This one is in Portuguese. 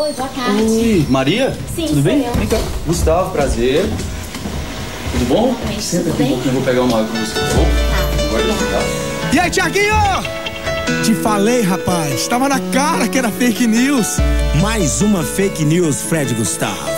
Oi, boa tarde. Oi, Maria? Sim, tudo bem? sou eu. Vem cá. Gustavo, prazer. Tudo bom? Oi, Senta tudo aqui um bem? pouquinho, eu vou pegar uma água com você, tá bom? Tá, Guarda esse obrigada. carro. E aí, Thiaguinho? Te falei, rapaz. Tava na cara que era fake news. Mais uma fake news, Fred Gustavo.